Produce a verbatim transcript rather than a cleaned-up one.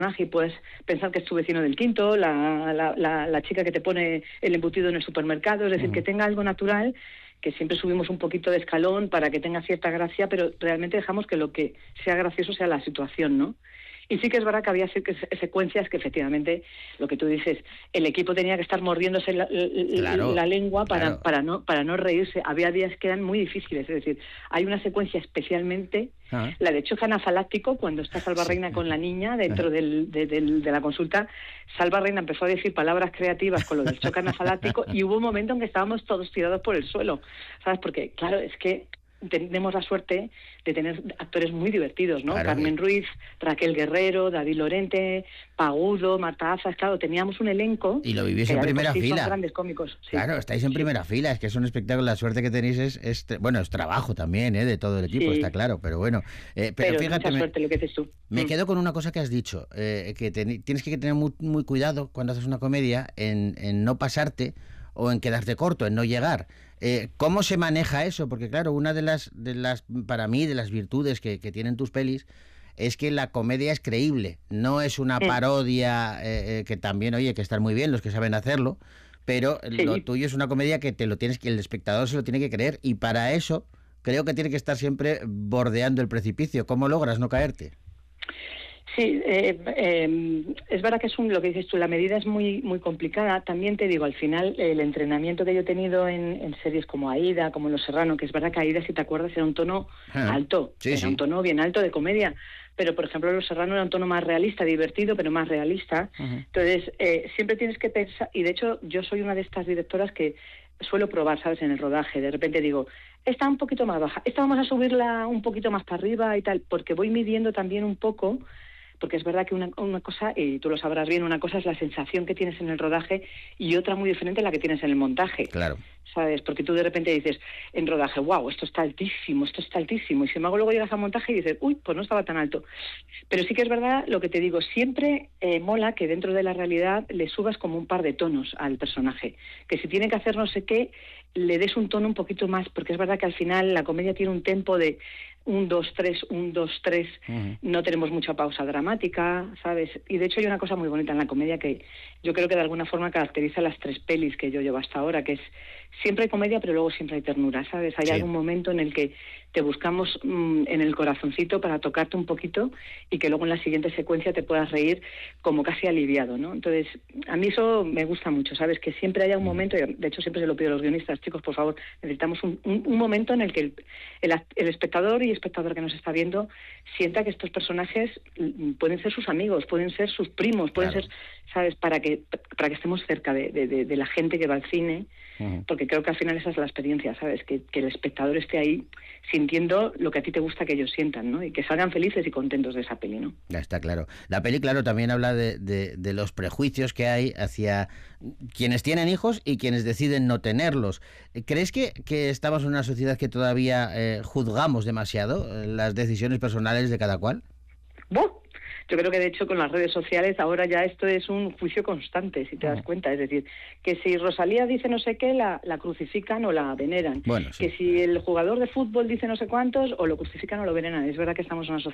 y puedes pensar que es tu vecino del quinto, la, la, la, la chica que te pone el embutido en el supermercado, es decir, uh-huh. que tenga algo natural, que siempre subimos un poquito de escalón para que tenga cierta gracia, pero realmente dejamos que lo que sea gracioso sea la situación, ¿no? Y sí que es verdad que había secuencias que efectivamente, lo que tú dices, el equipo tenía que estar mordiéndose la, claro, la lengua para, claro. para, no, para no reírse. Había días que eran muy difíciles, es decir, hay una secuencia especialmente, ah. la de choque anafaláctico, cuando está Salva Reina sí. con la niña dentro del, de, del, de la consulta. Salva Reina empezó a decir palabras creativas con lo del choque anafaláctico y hubo un momento en que estábamos todos tirados por el suelo, ¿sabes? Porque, claro, es que tenemos la suerte de tener actores muy divertidos, ¿no? Claro, Carmen Ruiz, Raquel Guerrero, David Lorente, Pagudo, Marta Azas, claro, teníamos un elenco. Y lo vivís en primera sí fila. Son grandes cómicos. Sí. Claro, estáis en sí. primera fila, es que es un espectáculo, la suerte que tenéis es, es bueno, es trabajo también, ¿eh? De todo el equipo, sí. está claro, pero bueno. Eh, pero, pero fíjate, mucha suerte, me, lo que dices tú. Me mm. quedo con una cosa que has dicho, eh, que te, tienes que tener muy, muy cuidado cuando haces una comedia en, en no pasarte o en quedarte corto, en no llegar. Eh, ¿Cómo se maneja eso? Porque claro, una de las, de las para mí, de las virtudes que, que tienen tus pelis es que la comedia es creíble, no es una parodia eh, eh, que también, oye, que están muy bien los que saben hacerlo, pero sí. lo tuyo es una comedia que te lo tienes, que el espectador se lo tiene que creer, y para eso creo que tiene que estar siempre bordeando el precipicio. ¿Cómo logras no caerte? Sí, eh, eh, es verdad que es un, lo que dices tú, la medida es muy muy complicada. También te digo, al final, el entrenamiento que yo he tenido en, en series como Aída, como Los Serrano, que es verdad que Aída, si te acuerdas, era un tono ah, alto, sí, era sí. un tono bien alto de comedia. Pero, por ejemplo, Los Serrano era un tono más realista, divertido, pero más realista. Uh-huh. Entonces, eh, siempre tienes que pensar, y de hecho, yo soy una de estas directoras que suelo probar, ¿sabes?, en el rodaje. De repente digo, esta un poquito más baja, esta vamos a subirla un poquito más para arriba y tal, porque voy midiendo también un poco. Porque es verdad que una, una cosa, y tú lo sabrás bien, una cosa es la sensación que tienes en el rodaje y otra muy diferente la que tienes en el montaje. Claro. ¿Sabes? Porque tú de repente dices en rodaje, wow, esto está altísimo, esto está altísimo. Y sin embargo luego llegas a montaje y dices, uy, pues no estaba tan alto. Pero sí que es verdad lo que te digo, siempre eh, mola que dentro de la realidad le subas como un par de tonos al personaje. Que si tiene que hacer no sé qué, le des un tono un poquito más, porque es verdad que al final la comedia tiene un tempo de un, dos, tres, un, dos, tres, uh-huh. no tenemos mucha pausa dramática, ¿sabes? Y de hecho hay una cosa muy bonita en la comedia que yo creo que de alguna forma caracteriza las tres pelis que yo llevo hasta ahora, que es siempre hay comedia, pero luego siempre hay ternura, ¿sabes? Hay sí. algún momento en el que te buscamos mmm, en el corazoncito para tocarte un poquito y que luego en la siguiente secuencia te puedas reír como casi aliviado, ¿no? Entonces, a mí eso me gusta mucho, ¿sabes? Que siempre haya un momento, y de hecho siempre se lo pido a los guionistas, chicos, por favor, necesitamos un, un, un momento en el que el, el, el espectador y espectador que nos está viendo sienta que estos personajes pueden ser sus amigos, pueden ser sus primos, pueden claro. ser, ¿sabes? Para que para que estemos cerca de, de, de, de la gente que va al cine, uh-huh. porque creo que al final esa es la experiencia, ¿sabes? Que, que el espectador esté ahí sintiendo lo que a ti te gusta que ellos sientan, ¿no? Y que salgan felices y contentos de esa peli, ¿no? Ya está claro. La peli, claro, también habla de, de, de los prejuicios que hay hacia quienes tienen hijos y quienes deciden no tenerlos. ¿Crees que, que estamos en una sociedad que todavía eh, juzgamos demasiado las decisiones personales de cada cual? ¡Buh! Yo creo que de hecho con las redes sociales ahora ya esto es un juicio constante, si te das cuenta. Es decir, que si Rosalía dice no sé qué, la, la crucifican o la veneran. Bueno, sí. Que si el jugador de fútbol dice no sé cuántos, o lo crucifican o lo veneran. Es verdad que estamos en una sociedad